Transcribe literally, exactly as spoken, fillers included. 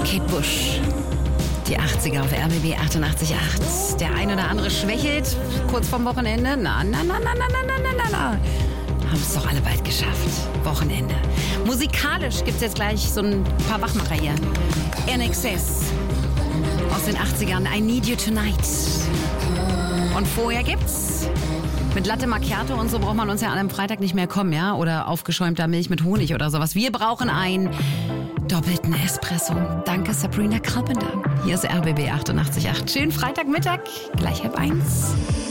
Kate Bush. Die achtziger auf R B B achtundachtzig Komma acht. Der ein oder andere schwächelt kurz vorm Wochenende. Na, na, na, na, na, na, na, na, na. Haben es doch alle bald geschafft. Wochenende. Musikalisch gibt es jetzt gleich so ein paar Wachmacher hier. In Excess. Aus den achtzigern. I Need You Tonight. Und vorher gibt's mit Latte Macchiato und so braucht man uns ja an einem Freitag nicht mehr kommen, ja? Oder aufgeschäumter Milch mit Honig oder sowas. Wir brauchen einen doppelten Espresso. Danke, Sabrina Carpenter. Hier ist R B B achtundachtzig Komma acht. Schönen Freitagmittag. Gleich halb eins.